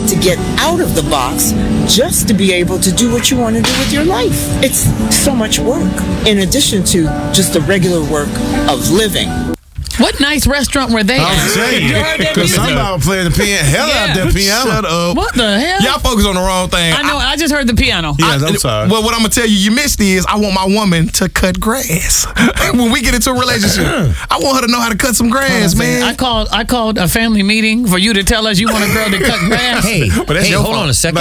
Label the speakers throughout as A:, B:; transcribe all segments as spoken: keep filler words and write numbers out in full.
A: to get out of the box just to be able to do what you want to do with your life. It's so much work, in addition to just the regular work of living.
B: What nice restaurant were they
C: I'm
B: at?
C: saying,
B: You heard that
C: because
B: music?
C: somebody playing the piano, hell
B: Yeah.
C: out that piano.
D: Shut up.
B: What the hell?
D: Y'all focus on the wrong thing.
B: I know. I just heard the piano.
C: Yes, I'm sorry.
D: Well, what I'm gonna tell you, you missed is I want my woman to cut grass. When we get into a relationship, I want her to know how to cut some grass, man.
B: I called. I called a family meeting for you to tell us you want a girl to cut grass.
E: Hey,
D: But that's
E: hey,
D: your
E: hold
D: fault.
E: on a second.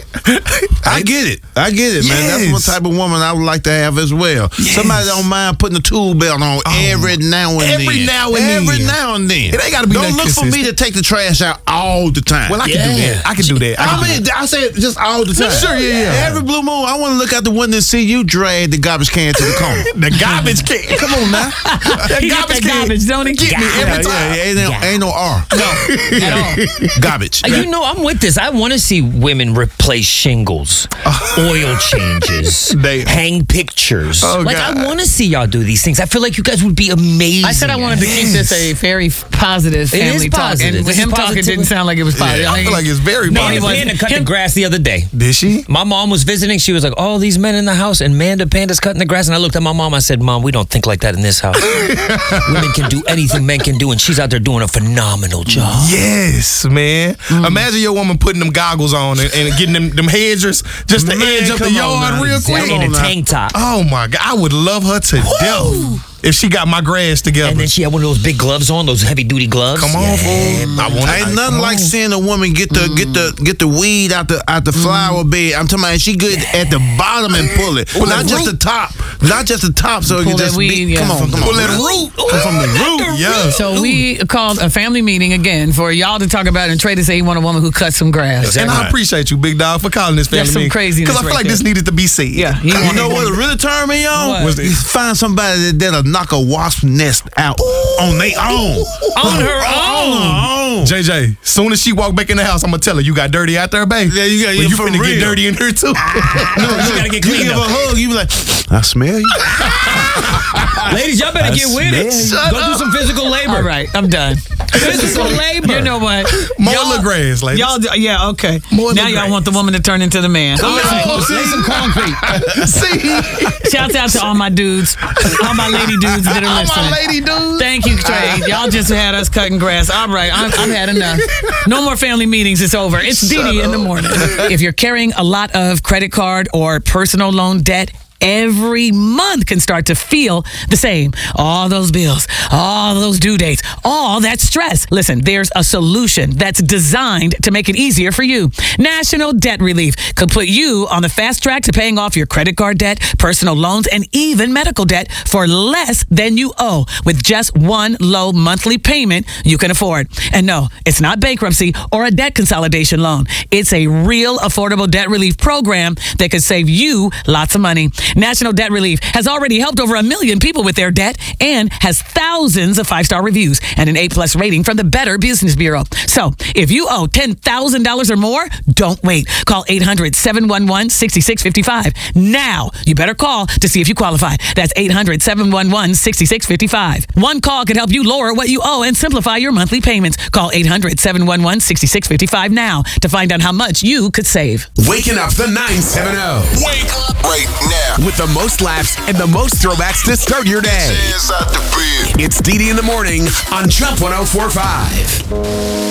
C: I get it. I get it, man. That's what
D: Yes.
C: type of woman I would like to have as well. Somebody don't mind putting a tool belt on every now and then.
D: Every now and
C: every
D: then.
C: now and then.
D: It ain't gotta be
C: Don't
D: that
C: look for me to take the trash out all the time.
D: Well, I can do that. I can do that. I,
C: I
D: can do
C: mean,
D: that.
C: I said just all the time.
D: Sure, yeah, yeah.
C: Every blue moon, I want to look out the window and see you drag the garbage can to the corner.
D: The garbage can.
C: Come on now.
D: That
B: He got
D: garbage
B: that
D: can.
B: garbage, don't he?
D: Get me
C: Yeah,
D: every
C: yeah,
D: time.
C: yeah, ain't, no, ain't no R.
E: At all.
C: Garbage.
E: Uh, You know, I'm with this. I want to see women replace shingles, oil changes,
D: They-
E: hang pictures.
D: Oh,
E: like,
D: God.
E: I want to see y'all do these things. I feel like you guys would be amazing.
B: I said I wanted to keep this a very positive
E: It is
B: family talk,
E: positive.
B: and with
E: This
B: him
E: is
B: talking
E: positive.
B: didn't sound like it was positive.
D: I feel like it's very
B: No,
E: Me
B: he
E: and
D: positive.
B: wasn't.
E: Panda cut the
B: Him-
E: grass the other day.
D: Did she?
E: My mom was visiting. She was like, all these men in the house, and Manda Panda's cutting the grass. And I looked at my mom. I said, Mom, we don't think like that in this house. Women can do anything men can do, and she's out there doing a phenomenal job.
D: Yes, man. Imagine your woman putting them goggles on and, and getting them, them hedgers just to
C: Man,
D: edge up the
C: come on
D: yard
C: now.
D: real quick.
E: In a
C: on now.
E: tank top.
D: Oh my God, I would love her to death if she got my grass together.
E: And then she had one of those big gloves on, those heavy duty gloves.
D: Come on, fool. I want
C: Ain't nothing like seeing a woman get the get the get the weed out the out the flower bed. I'm talking about she good at the bottom and pull it, not just the top, not just the top. So it
B: Pull
C: can
B: that
C: just
B: weed,
C: be.
B: yeah.
C: Come on, come
D: Pull
C: on,
D: that
C: man.
D: root.
C: Come from the root.
D: Yeah.
B: So we called a family meeting again for y'all to talk about, and Trey to say he want a woman who cuts some grass.
D: And I appreciate you, big dog, for calling this family
B: That's some
D: meeting.
B: craziness
D: Because I feel
B: right
D: like
B: there.
D: this needed to be said.
B: Yeah, he
C: You
B: wanted
C: know
B: a
C: what
B: woman-
C: really turned me on?
B: What?
C: Was is find somebody that, that'll knock a wasp nest out on their own.
E: On her
C: On
E: own.
C: her own.
D: J J, soon as she walk back in the house, I'm gonna tell her you got dirty out there, babe.
C: Yeah, you got-
D: But
C: yeah,
D: you
C: for
D: finna
C: real.
D: get dirty in here too.
C: No,
E: You gotta get
C: you
E: cleaned
C: give
E: up.
C: a hug, you be like, I smell you.
E: Ladies, y'all better get with it.
D: Shut
E: Go do
D: up.
E: some physical labor.
B: All right, I'm done. Physical labor. You know what?
D: More
B: Y'all-
D: little grass, ladies.
B: Y'all, do- yeah, okay.
D: More
B: now
D: little
B: y'all
D: grass.
B: want the woman to turn into the man. All right,
D: see?
B: lay some concrete.
D: See?
B: Shouts out to all my dudes, all my lady dudes that are
D: All
B: listening.
D: my lady dudes.
B: Thank you, Trey. Y'all just had us cutting grass. All right, I'm, I've had enough. No more family meetings. It's over. It's Dee Dee in the morning. If you're carrying a lot of credit card or personal loan debt, every month can start to feel the same. All those bills, all those due dates, all that stress. Listen, there's a solution that's designed to make it easier for you. National Debt Relief could put you on the fast track to paying off your credit card debt, personal loans, and even medical debt for less than you owe with just one low monthly payment you can afford. And no, it's not bankruptcy or a debt consolidation loan. It's a real affordable debt relief program that could save you lots of money. National Debt Relief has already helped over a million people with their debt and has thousands of five-star reviews and an A-plus rating from the Better Business Bureau. So if you owe ten thousand dollars or more, don't wait. Call eight hundred, seven one one, six six five five. Now, you better call to see if you qualify. That's eight hundred, seven one one, six six five five. One call can help you lower what you owe and simplify your monthly payments. Call eight hundred, seven one one, six six five five now to find out how much you could save.
F: Waking up the nine seven zero.
G: Wake up right now.
F: With the most laughs and the most throwbacks to start your day.
G: Hands out the bed.
F: It's Dee Dee in the morning on Jump one oh four point five.